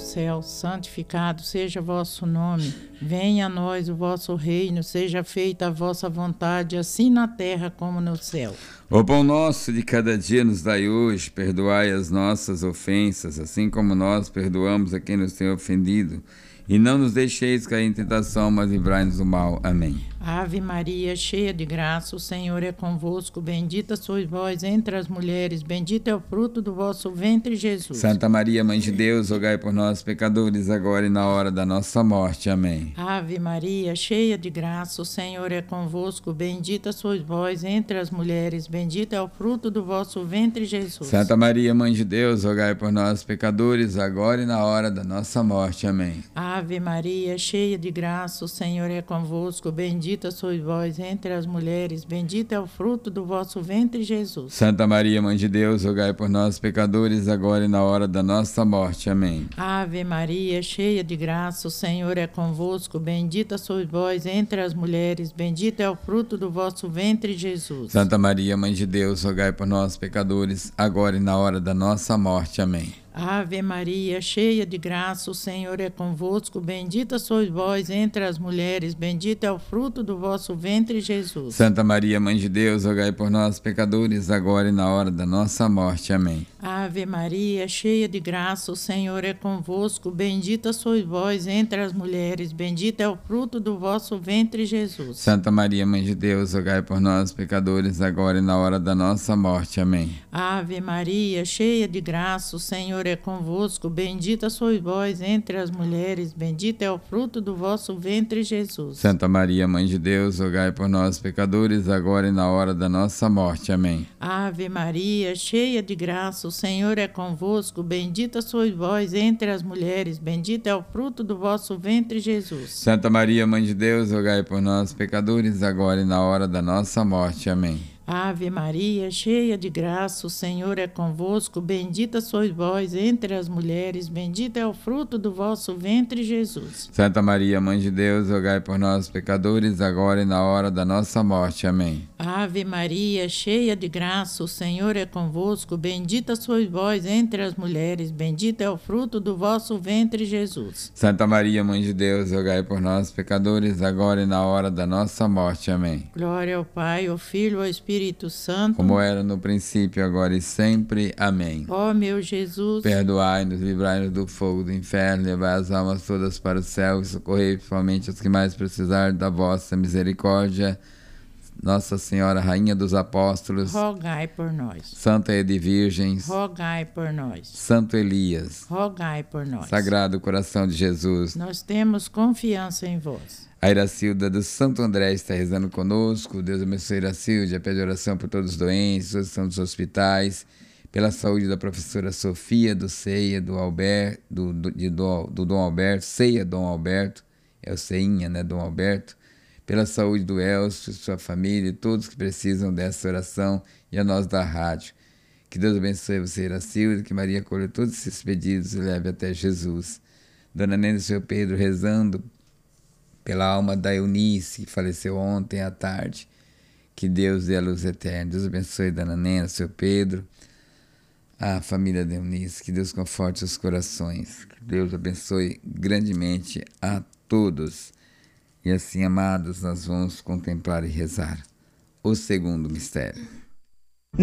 céu, santificado seja vosso nome. Venha a nós o vosso reino, seja feita a vossa vontade, assim na terra como no céu. O pão nosso de cada dia nos dai hoje, perdoai as nossas ofensas, assim como nós perdoamos a quem nos tem ofendido. E não nos deixeis cair em tentação, mas livrai-nos do mal. Amém. Ave Maria, cheia de graça, o Senhor é convosco. Bendita sois vós entre as mulheres, bendito é o fruto do vosso ventre, Jesus. Santa Maria, Mãe de Deus, rogai por nós, pecadores, agora e na hora da nossa morte. Amém. Ave Maria, cheia de graça, o Senhor é convosco. Bendita sois vós entre as mulheres, bendito é o fruto do vosso ventre, Jesus. Santa Maria, Mãe de Deus, rogai por nós, pecadores, agora e na hora da nossa morte. Amém. Ave Maria, cheia de graça, o Senhor é convosco. Bendita sois vós entre as mulheres, bendito é o fruto do vosso ventre, Jesus. Santa Maria, Mãe de Deus, rogai por nós, pecadores, agora e na hora da nossa morte. Amém. Ave Maria, cheia de graça, o Senhor é convosco. Bendita sois vós entre as mulheres, bendito é o fruto do vosso ventre, Jesus. Santa Maria, Mãe de Deus, rogai por nós, pecadores, agora e na hora da nossa morte. Amém. Ave Maria, cheia de graça, o Senhor é convosco. Bendita sois vós entre as mulheres, bendito é o fruto do vosso ventre, Jesus. Santa Maria, Mãe de Deus, rogai por nós, pecadores, agora e na hora da nossa morte. Amém. Ave Maria, cheia de graça, o Senhor é convosco. Bendita sois vós entre as mulheres, bendito é o fruto do vosso ventre, Jesus. Santa Maria, Mãe de Deus, rogai por nós, pecadores, agora e na hora da nossa morte. Amém. Ave Maria, cheia de graça, o Senhor é convosco. Bendita sois vós entre as mulheres, bendito é o fruto do vosso ventre, Jesus. Santa Maria, Mãe de Deus, rogai por nós, pecadores, agora e na hora da nossa morte. Amém. Ave Maria, cheia de graça, o Senhor é convosco. Bendita sois vós entre as mulheres, bendito é o fruto do vosso ventre, Jesus. Santa Maria, Mãe de Deus, rogai por nós, pecadores, agora e na hora da nossa morte. Amém. Ave Maria, cheia de graça, o Senhor é convosco. Bendita sois vós entre as mulheres, bendito é o fruto do vosso ventre, Jesus. Santa Maria, Mãe de Deus, rogai por nós, pecadores, agora e na hora da nossa morte. Amém. Ave Maria, cheia de graça, o Senhor é convosco. Bendita sois vós entre as mulheres, bendito é o fruto do vosso ventre, Jesus. Santa Maria, Mãe de Deus, rogai por nós, pecadores, agora e na hora da nossa morte. Amém. Glória ao Pai, ao Filho e ao Espírito Santo, como era no princípio, agora e sempre. Amém. Ó meu Jesus, perdoai-nos, livrai-nos do fogo do inferno, levai as almas todas para o céu e socorrei principalmente os que mais precisarem da vossa misericórdia. Nossa Senhora, Rainha dos Apóstolos, rogai por nós. Santa Ede Virgens, rogai por nós. Santo Elias, rogai por nós. Sagrado Coração de Jesus, nós temos confiança em vós. A Iracilda do Santo André está rezando conosco. Deus abençoe a Iracilda. Pede oração por todos os doentes, todos que estão nos hospitais, pela saúde da professora Sofia, do CEIA, do Dom Alberto, CEIA Dom Alberto, é o CEINHA, né, Dom Alberto, pela saúde do Elcio, sua família e todos que precisam dessa oração e a nós da rádio. Que Deus abençoe você, Iracilda, que Maria acolha todos esses pedidos e leve até Jesus. Dona Nena e seu Pedro rezando pela alma da Eunice, que faleceu ontem à tarde. Que Deus dê a luz eterna. Deus abençoe Dona Nena, seu Pedro, a família da Eunice. Que Deus conforte os corações. Que Deus abençoe grandemente a todos. E assim, amados, nós vamos contemplar e rezar o segundo mistério.